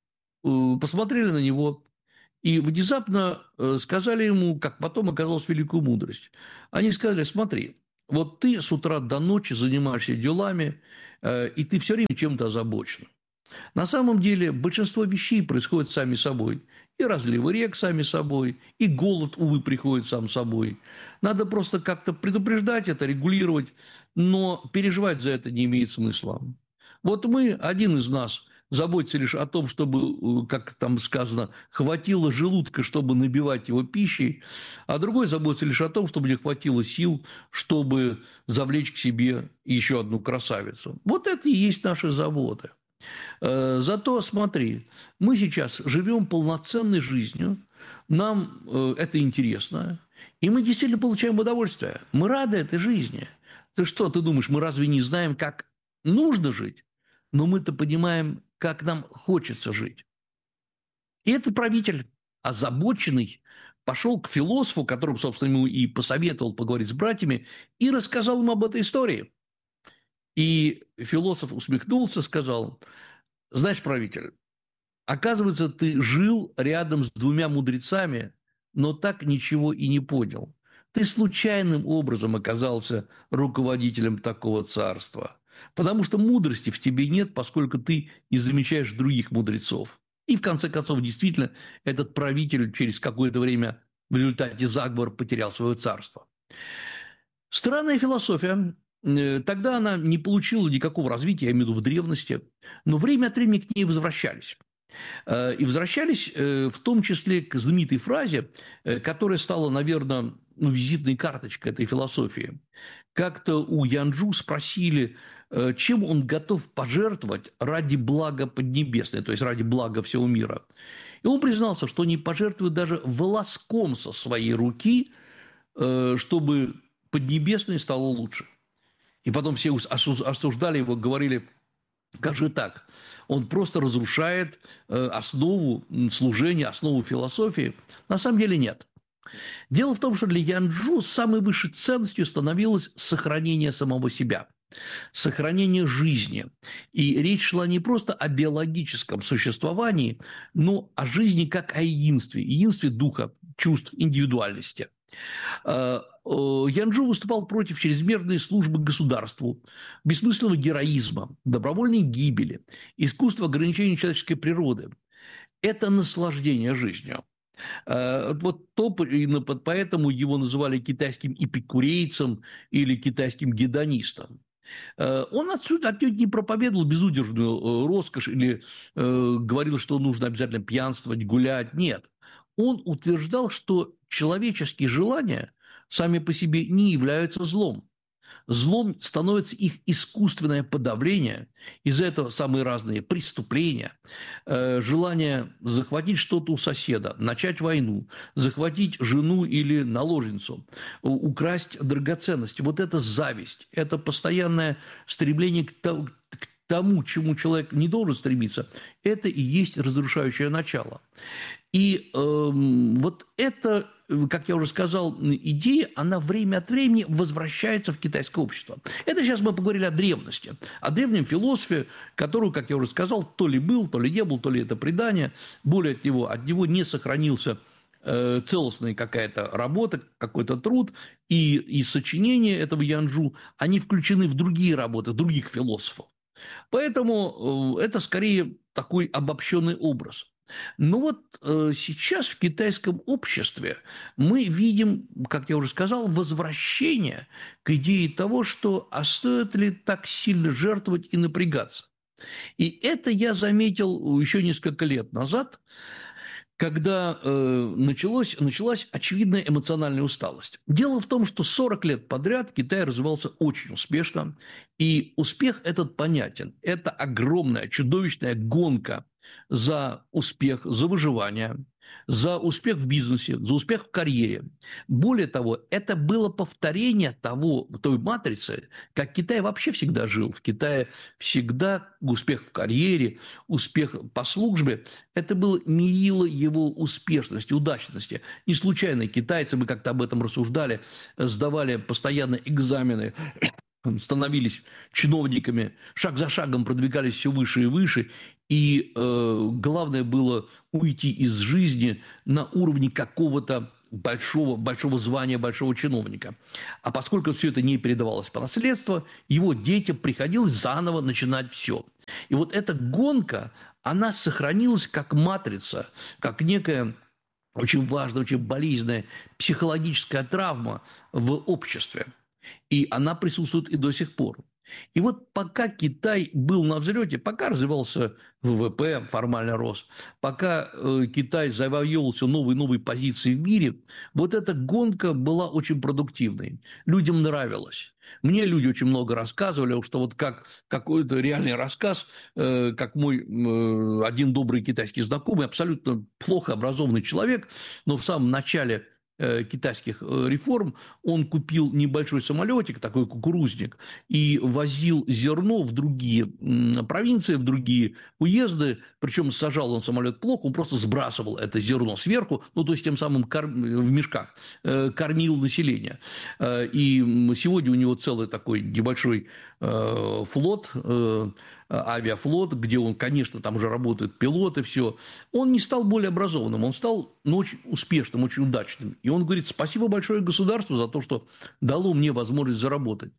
посмотрели на него и внезапно сказали ему, как потом оказалось, великую мудрость. Они сказали: смотри, вот ты с утра до ночи занимаешься делами, и ты все время чем-то озабочен. На самом деле большинство вещей происходит сами собой. И разливы рек сами собой, и голод, увы, приходит сам собой. Надо просто как-то предупреждать это, регулировать, но переживать за это не имеет смысла. Вот мы, один из нас, заботится лишь о том, чтобы, как там сказано, хватило желудка, чтобы набивать его пищей, а другой заботится лишь о том, чтобы не хватило сил, чтобы завлечь к себе еще одну красавицу. Вот это и есть наши заботы. Зато, смотри, мы сейчас живем полноценной жизнью, нам это интересно, и мы действительно получаем удовольствие. Мы рады этой жизни. Ты что, ты думаешь, мы разве не знаем, как нужно жить? Но мы-то понимаем, как нам хочется жить. И этот правитель, озабоченный, пошел к философу, которому, собственно, ему и посоветовал поговорить с братьями, и рассказал ему об этой истории. И философ усмехнулся, сказал: знаешь, правитель, оказывается, ты жил рядом с двумя мудрецами, но так ничего и не понял. Ты случайным образом оказался руководителем такого царства, потому что мудрости в тебе нет, поскольку ты не замечаешь других мудрецов. И в конце концов, действительно, этот правитель через какое-то время в результате заговора потерял свое царство. Странная философия. Тогда она не получила никакого развития, я имею в виду в древности, но время от времени к ней возвращались. И возвращались в том числе к знаменитой фразе, которая стала, наверное, ну, визитной карточкой этой философии. Как-то у Янджу спросили, чем он готов пожертвовать ради блага Поднебесной, то есть ради блага всего мира. И он признался, что не пожертвует даже волоском со своей руки, чтобы Поднебесной стало лучше. И потом все осуждали его, говорили: как же так? Он просто разрушает основу служения, основу философии. На самом деле нет. Дело в том, что для Янджу самой высшей ценностью становилось сохранение самого себя, сохранение жизни. И речь шла не просто о биологическом существовании, но о жизни как о единстве, единстве духа, чувств, индивидуальности. Янджу выступал против чрезмерной службы государству, бессмысленного героизма, добровольной гибели, искусства ограничения человеческой природы. Это наслаждение жизнью. Вот то, поэтому его называли китайским эпикурейцем или китайским гедонистом. Он отсюда отнюдь не проповедовал безудержную роскошь или говорил, что нужно обязательно пьянствовать, гулять. Нет. Он утверждал, что человеческие желания сами по себе не являются злом. Злом становится их искусственное подавление, из-за этого самые разные преступления, э, желание захватить что-то у соседа, начать войну, захватить жену или наложницу, украсть драгоценности. Вот это зависть, это постоянное стремление к тому, к тому, чему человек не должен стремиться, это и есть разрушающее начало. И э, вот эта, как я уже сказал, идея, она время от времени возвращается в китайское общество. Это сейчас мы поговорили о древности, о древнем философе, которую, как я уже сказал, то ли был, то ли не был, то ли это предание. Более от него, от него не сохранился э, целостная какая-то работа, какой-то труд, и, и сочинения этого Янджу, они включены в другие работы других философов. Поэтому э, это скорее такой обобщенный образ. Но вот э, сейчас в китайском обществе мы видим, как я уже сказал, возвращение к идее того, что а стоит ли так сильно жертвовать и напрягаться. И это я заметил еще несколько лет назад, когда э, началось, началась очевидная эмоциональная усталость. Дело в том, что сорок лет подряд Китай развивался очень успешно, и успех этот понятен. Это огромная, чудовищная гонка за успех, за выживание, за успех в бизнесе, за успех в карьере. Более того, это было повторение того, той матрицы, как Китай вообще всегда жил. В Китае всегда успех в карьере, успех по службе – это было мерило его успешности, удачности. Не случайно китайцы, мы как-то об этом рассуждали, сдавали постоянно экзамены становились чиновниками, шаг за шагом продвигались все выше и выше, и э, главное было уйти из жизни на уровне какого-то большого, большого звания, большого чиновника. А поскольку все это не передавалось по наследству, его детям приходилось заново начинать все. И вот эта гонка, она сохранилась как матрица, как некая очень важная, очень болезненная психологическая травма в обществе. И она присутствует и до сих пор. И вот пока Китай был на взлете, пока развивался ВВП, формально рос, пока э, Китай завоевывал все новые и новые позиции в мире, вот эта гонка была очень продуктивной. Людям нравилось. Мне люди очень много рассказывали, что вот как какой-то реальный рассказ, э, как мой э, один добрый китайский знакомый, абсолютно плохо образованный человек, но в самом начале китайских реформ, он купил небольшой самолетик, такой кукурузник, и возил зерно в другие провинции, в другие уезды, причем сажал он самолет плохо, он просто сбрасывал это зерно сверху, ну, то есть тем самым корм... в мешках, кормил население. И сегодня у него целый такой небольшой флот, авиафлот, где он, конечно, там уже работают пилоты, все. Он не стал более образованным, он стал, ну, очень успешным, очень удачным. И он говорит: спасибо большое государству за то, что дало мне возможность заработать.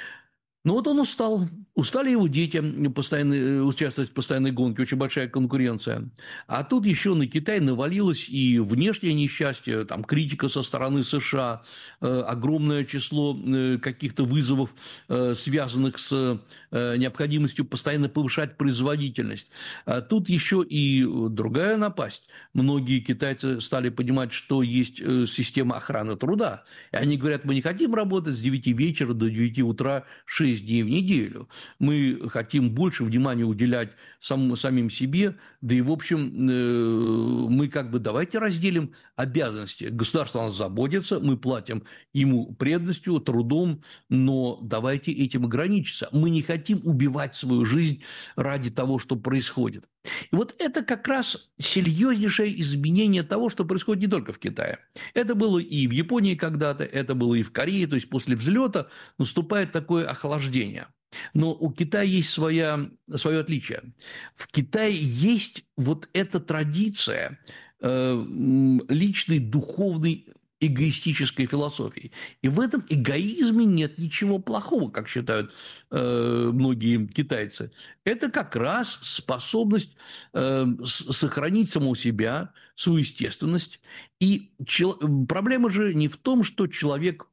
Ну вот он устал. Устали его дети постоянно, участвовать в постоянной гонке, очень большая конкуренция. А тут еще на Китай навалилось и внешнее несчастье, там критика со стороны США, э, огромное число э, каких-то вызовов, э, связанных с э, необходимостью постоянно повышать производительность. А тут еще и другая напасть. Многие китайцы стали понимать, что есть э, система охраны труда. И они говорят: мы не хотим работать с девяти вечера до девяти утра шесть дней в неделю. Мы хотим больше внимания уделять сам, самим себе, да и, в общем, э, мы как бы давайте разделим обязанности. Государство о нас заботится, мы платим ему преданностью, трудом, но давайте этим ограничиться. Мы не хотим убивать свою жизнь ради того, что происходит. И вот это как раз серьезнейшее изменение того, что происходит не только в Китае. Это было и в Японии когда-то, это было и в Корее, то есть после взлета наступает такое охлаждение. Но у Китая есть своя, свое отличие. В Китае есть вот эта традиция э, личной, духовной, эгоистической философии. И в этом эгоизме нет ничего плохого, как считают э, многие китайцы. Это как раз способность э, сохранить самого себя, свою естественность. И чел... проблема же не в том, что человек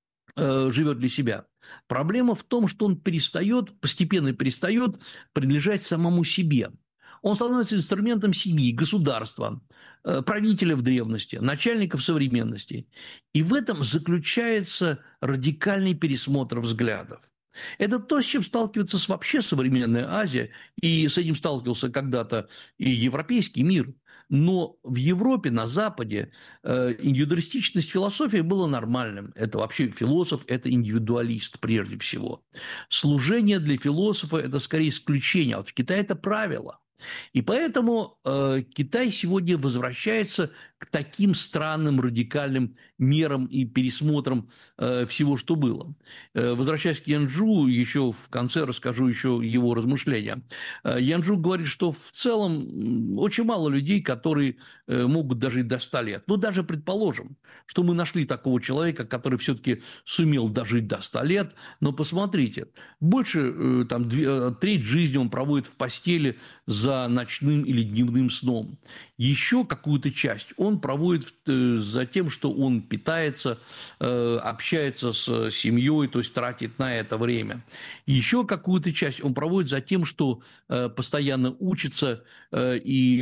э, живет для себя. Проблема в том, что он перестает, постепенно перестает принадлежать самому себе. Он становится инструментом семьи, государства, правителя в древности, начальника в современности. И в этом заключается радикальный пересмотр взглядов. Это то, с чем сталкивается вообще современная Азия, и с этим сталкивался когда-то и европейский мир. Но в Европе, на Западе, индивидуалистичность философии была нормальным. Это вообще философ – это индивидуалист прежде всего. Служение для философа – это скорее исключение, а вот в Китае это правило. И поэтому э, Китай сегодня возвращается к таким странным радикальным мерам и пересмотрам э, всего, что было. Э, возвращаясь к Янчжу, еще в конце расскажу еще его размышления. Э, Янчжу говорит, что в целом очень мало людей, которые э, могут дожить до ста лет. Но даже предположим, что мы нашли такого человека, который все-таки сумел дожить до ста лет, но посмотрите, больше э, там, две, треть жизни он проводит в постели за ночным или дневным сном. Еще какую-то часть он проводит за тем, что он питается, общается с семьей, то есть тратит на это время. Еще какую-то часть он проводит за тем, что постоянно учится и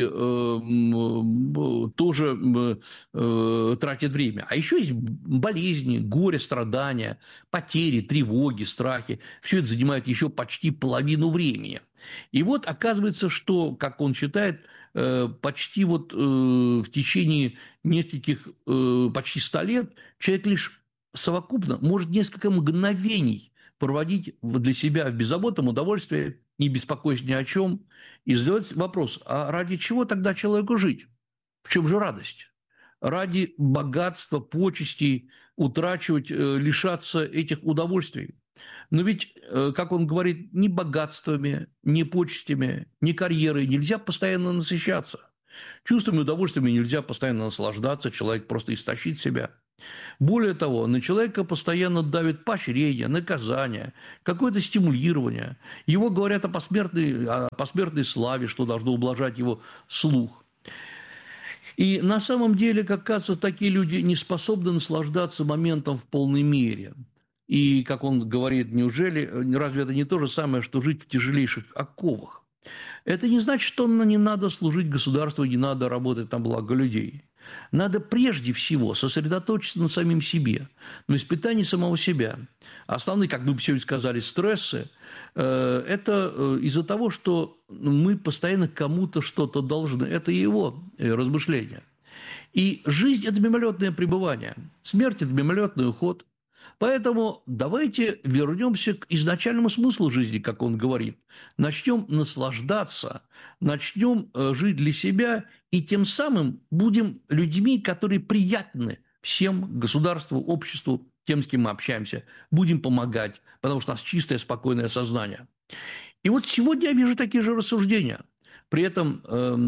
тоже тратит время. А еще есть болезни, горе, страдания, потери, тревоги, страхи. Все это занимает еще почти половину времени. И вот оказывается, что, как он считает, почти вот в течение нескольких, почти ста лет человек лишь совокупно может несколько мгновений проводить для себя в беззаботном удовольствии, не беспокоясь ни о чем, и задать вопрос: а ради чего тогда человеку жить? В чем же радость? Ради богатства, почестей утрачивать, лишаться этих удовольствий? Но ведь, как он говорит, ни богатствами, ни почестями, ни карьерой нельзя постоянно насыщаться. Чувствами и удовольствиями нельзя постоянно наслаждаться, человек просто истощит себя. Более того, на человека постоянно давит поощрение, наказание, какое-то стимулирование. Его говорят о посмертной, о посмертной славе, что должно ублажать его слух. И на самом деле, как кажется, такие люди не способны наслаждаться моментом в полной мере. И, как он говорит, неужели, разве это не то же самое, что жить в тяжелейших оковах? Это не значит, что не надо служить государству, не надо работать на благо людей. Надо прежде всего сосредоточиться на самим себе, на испытании самого себя. Основные, как мы бы сегодня сказали, стрессы э, – это э, из-за того, что мы постоянно кому-то что-то должны. Это его э, размышления. И жизнь – это мимолетное пребывание, смерть – это мимолетный уход. Поэтому давайте вернемся к изначальному смыслу жизни, как он говорит. Начнем наслаждаться, начнем жить для себя, и тем самым будем людьми, которые приятны всем, государству, обществу, тем, с кем мы общаемся. Будем помогать, потому что у нас чистое, спокойное сознание. И вот сегодня я вижу такие же рассуждения. При этом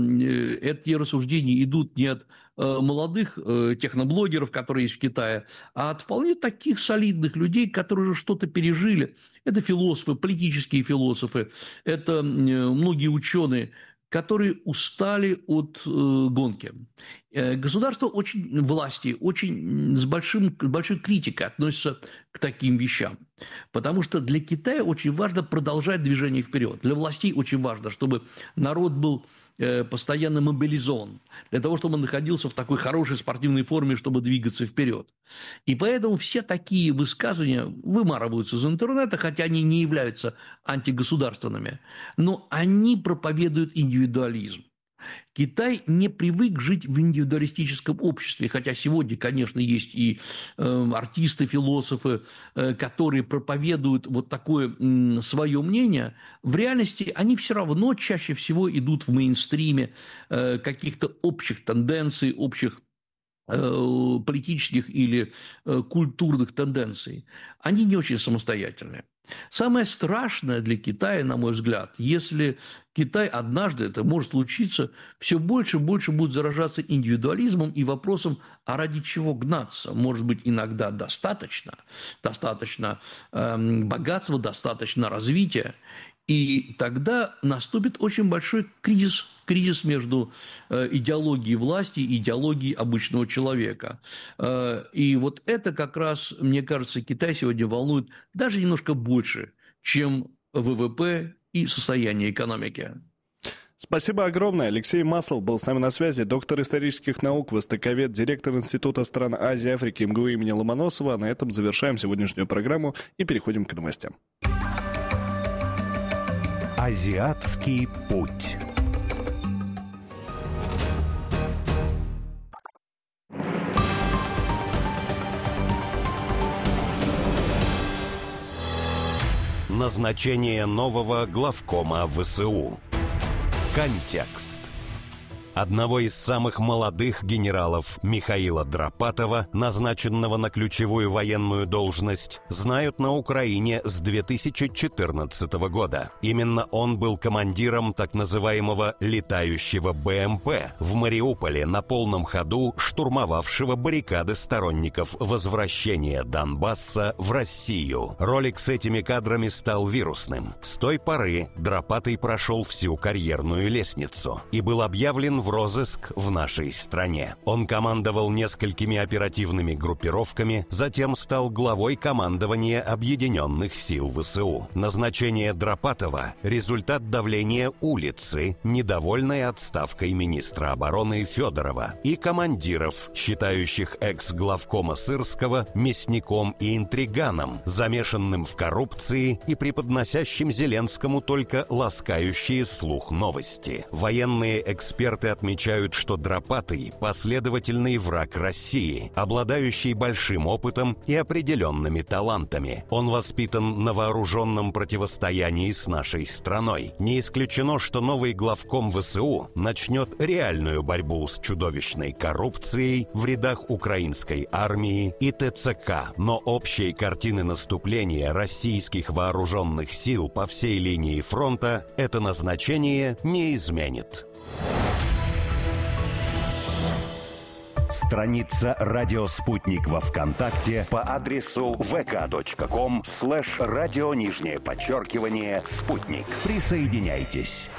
э, эти рассуждения идут не от э, молодых э, техноблогеров, которые есть в Китае, а от вполне таких солидных людей, которые уже что-то пережили. Это философы, политические философы, это э, многие ученые, которые устали от э, гонки. Э, государство очень, власти очень с, большим, с большой критикой относятся к таким вещам. Потому что для Китая очень важно продолжать движение вперед. Для властей очень важно, чтобы народ был э, постоянно мобилизован. Для того, чтобы он находился в такой хорошей спортивной форме, чтобы двигаться вперед. И поэтому все такие высказывания вымарываются из интернета, хотя они не являются антигосударственными. Но они проповедуют индивидуализм. Китай не привык жить в индивидуалистическом обществе, хотя сегодня, конечно, есть и э, артисты, философы, э, которые проповедуют вот такое э, свое мнение. В реальности они все равно чаще всего идут в мейнстриме э, каких-то общих тенденций, общих э, политических или э, культурных тенденций. Они не очень самостоятельные. Самое страшное для Китая, на мой взгляд, если Китай однажды, это может случиться, все больше и больше будет заражаться индивидуализмом и вопросом, а ради чего гнаться? Может быть, иногда достаточно, достаточно э, богатства, достаточно развития, и тогда наступит очень большой кризис, кризис между э, идеологией власти и идеологией обычного человека. Э, и вот это как раз, мне кажется, Китай сегодня волнует даже немножко больше, чем ВВП и состояние экономики. Спасибо огромное. Алексей Маслов был с нами на связи, доктор исторических наук, востоковед, директор Института стран Азии и Африки эм гэ у имени Ломоносова. На этом завершаем сегодняшнюю программу и переходим к новостям. Азиатский путь. Назначение нового главкома вэ эс у. Контекст. Одного из самых молодых генералов Михаила Драпатова, назначенного на ключевую военную должность, знают на Украине с две тысячи четырнадцатого года. Именно он был командиром так называемого «летающего бэ эм пэ» в Мариуполе, на полном ходу штурмовавшего баррикады сторонников возвращения Донбасса в Россию. Ролик с этими кадрами стал вирусным. С той поры Драпатый прошел всю карьерную лестницу и был объявлен в в розыск в нашей стране. Он командовал несколькими оперативными группировками, затем стал главой командования Объединенных сил вэ эс у. Назначение Драпатова – результат давления улицы, недовольной отставкой министра обороны Федорова, и командиров, считающих экс-главкома Сырского мясником и интриганом, замешанным в коррупции и преподносящим Зеленскому только ласкающие слух новости. Военные эксперты отмечают, что Драпатый – последовательный враг России, обладающий большим опытом и определенными талантами. Он воспитан на вооруженном противостоянии с нашей страной. Не исключено, что новый главком ВСУ начнет реальную борьбу с чудовищной коррупцией в рядах украинской армии и ТЦК. Но общей картины наступления российских вооруженных сил по всей линии фронта это назначение не изменит. Страница «Радио Спутник» во ВКонтакте по адресу vk.com слэш радио нижнее подчеркивание «Спутник». Присоединяйтесь.